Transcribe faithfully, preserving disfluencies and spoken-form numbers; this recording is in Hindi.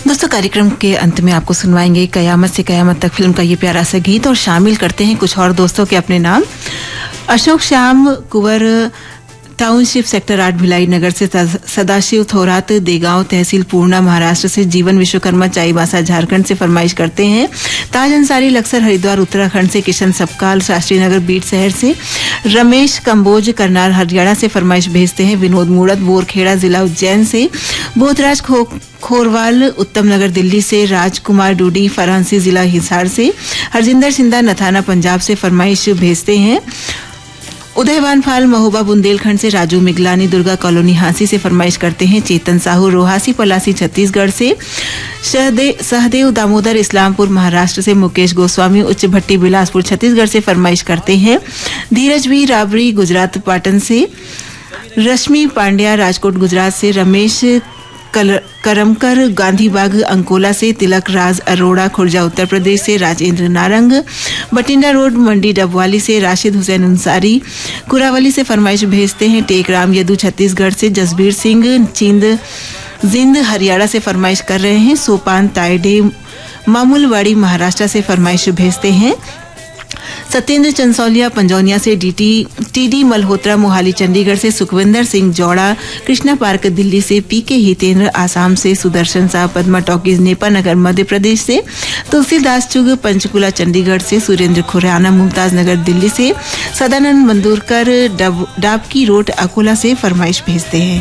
दोस्तों, कार्यक्रम के अंत में आपको सुनवाएंगे कयामत से कयामत तक फिल्म का ये प्यारा सा गीत और शामिल करते हैं कुछ और दोस्तों के अपने नाम। अशोक श्याम कुंवर, टाउनशिप सेक्टर आठ, भिलाई नगर से सदाशिव थोरात, देगांव तहसील पूर्णा महाराष्ट्र से, जीवन विश्वकर्मा चाईबासा झारखंड से फरमाइश करते हैं। ताज अंसारी लक्सर हरिद्वार उत्तराखंड से, किशन सबकाल शास्त्री नगर बीट शहर से, रमेश कंबोज करनाल हरियाणा से फरमाइश भेजते हैं। विनोद मूड़त बोरखेड़ा जिला उज्जैन से, बोधराज खो खोरवाल उत्तम नगर दिल्ली से, राजकुमार डूडी फरांसी जिला हिसार से, हरजिंदर सिंधा नथाना पंजाब से फरमाइश भेजते हैं। उदयवान फाल महोबा बुंदेलखंड से, राजू मिगलानी दुर्गा कॉलोनी हांसी से फरमाइश करते हैं। चेतन साहू रोहासी पलासी छत्तीसगढ़ से, सहदेव दामोदर इस्लामपुर महाराष्ट्र से, मुकेश गोस्वामी उच्च भट्टी बिलासपुर छत्तीसगढ़ से फरमाइश करते हैं। धीरज भी राबरी गुजरात पाटन से, रश्मि पांड्या राजकोट गुजरात से, रमेश करमकर गांधीबाग अंकोला से, तिलक राज अरोड़ा खुर्जा उत्तर प्रदेश से, राजेंद्र नारंग बटिंडा रोड मंडी डबवाली से, राशिद हुसैन अंसारी कुरावली से फरमाइश भेजते हैं। टेकराम यदू छत्तीसगढ़ से, जसबीर सिंह चिंद जिंद हरियाणा से फरमाइश कर रहे हैं। सोपान तायडे मामूलवाड़ी महाराष्ट्र से फरमाइश भेजते हैं। सत्येंद्र चंसौलिया पंजौनिया से, डीटी टीडी मल्होत्रा मोहाली चंडीगढ़ से, सुखविंदर सिंह जौड़ा कृष्णा पार्क दिल्ली से, पीके हितेंद्र आसाम से, सुदर्शन साह पद्मा टॉकीज नेपानगर मध्य प्रदेश से, तुलसीदास चुग पंचकुला चंडीगढ़ से, सुरेंद्र खुराना मुमताज नगर दिल्ली से, सदानंद मंदुरकर डाबकी रोड अकोला से फरमाइश भेजते हैं।